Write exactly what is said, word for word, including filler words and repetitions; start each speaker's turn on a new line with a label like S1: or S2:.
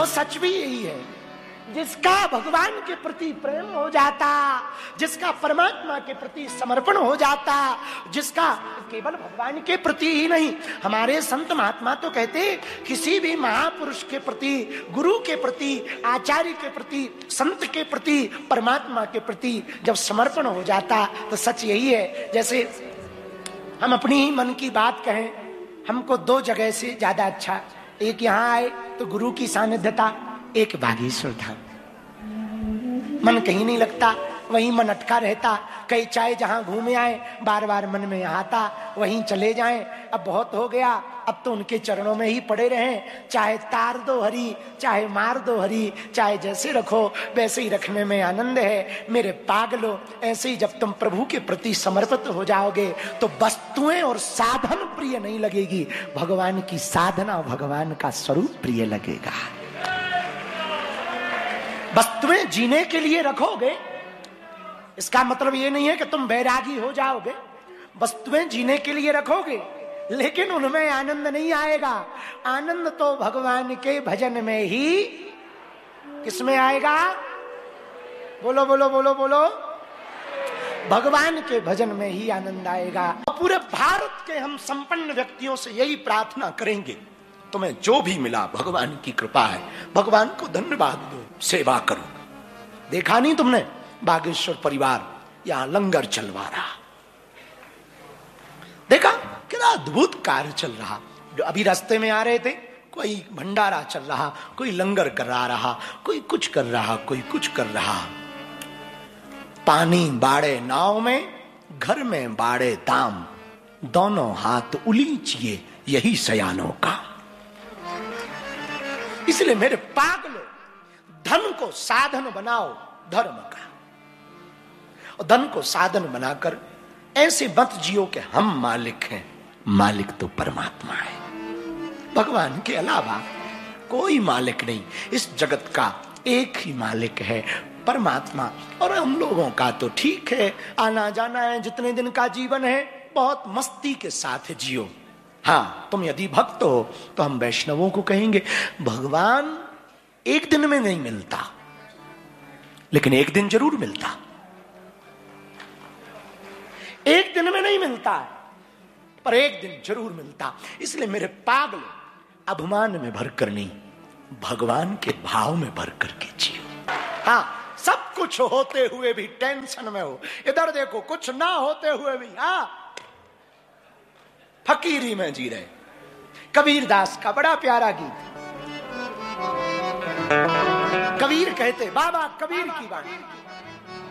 S1: और सच भी यही है, जिसका भगवान के प्रति प्रेम हो जाता, जिसका परमात्मा के प्रति समर्पण हो जाता, जिसका केवल भगवान के प्रति ही नहीं, हमारे संत महात्मा तो कहते किसी भी महापुरुष के प्रति, गुरु के प्रति, आचार्य के प्रति, संत के प्रति, परमात्मा के प्रति जब समर्पण हो जाता तो सच यही है। जैसे हम अपनी ही मन की बात कहें, हमको दो जगह से ज्यादा अच्छा, एक यहाँ आए तो गुरु की सानिध्यता, एक बागेश्वर धाम। मन कहीं नहीं लगता, वहीं मन अटका रहता। कई चाहे जहां घूमे आए, बार बार मन में आता वहीं चले जाएं। अब बहुत हो गया, अब तो उनके चरणों में ही पड़े रहें। चाहे तार दो हरी, चाहे मार दो हरी, चाहे जैसे रखो वैसे ही रखने में आनंद है। मेरे पागलो, ऐसे ही जब तुम प्रभु के प्रति समर्पित हो जाओगे तो वस्तुएं और साधन प्रिय नहीं लगेगी, भगवान की साधना, भगवान का स्वरूप प्रिय लगेगा। वस्तुएं जीने के लिए रखोगे, इसका मतलब ये नहीं है कि तुम बैरागी हो जाओगे। वस्तुएं जीने के लिए रखोगे, लेकिन उनमें आनंद नहीं आएगा। आनंद तो भगवान के भजन में ही, किसमें आएगा? बोलो बोलो बोलो बोलो, भगवान के भजन में ही आनंद आएगा। पूरे भारत के हम संपन्न व्यक्तियों से यही प्रार्थना करेंगे, तुम्हें जो भी मिला भगवान की कृपा है, भगवान को धन्यवाद दो, सेवा करो। देखा नहीं तुमने बागेश्वर परिवार यहां लंगर चलवा रहा, देखा कितना अद्भुत कार्य चल रहा। जो अभी रास्ते में आ रहे थे, कोई भंडारा चल रहा, कोई लंगर करा रहा, कोई कुछ कर रहा, कोई कुछ कर रहा। पानी बाड़े नाव में, घर में बाड़े दाम, दोनों हाथ उलीचिए यही सयानों का। इसलिए मेरे पागलो, धन को साधन बनाओ धर्म का, और धन को साधन बनाकर ऐसे मत जियो कि हम मालिक हैं। मालिक तो परमात्मा है, भगवान के अलावा कोई मालिक नहीं। इस जगत का एक ही मालिक है, परमात्मा। और हम लोगों का तो ठीक है, आना जाना है, जितने दिन का जीवन है बहुत मस्ती के साथ जियो। हाँ, तुम यदि भक्त हो तो हम वैष्णवों को कहेंगे, भगवान एक दिन में नहीं मिलता, लेकिन एक दिन जरूर मिलता। एक दिन में नहीं मिलता, पर एक दिन जरूर मिलता। इसलिए मेरे पागल, अभिमान में भरकर नहीं, भगवान के भाव में भर करके जियो। हाँ, सब कुछ होते हुए भी टेंशन में हो, इधर देखो कुछ ना होते हुए भी हाँ फकीरी में जी रहे। कबीरदास का बड़ा प्यारा गीत, कबीर कहते, बाबा कबीर की बात,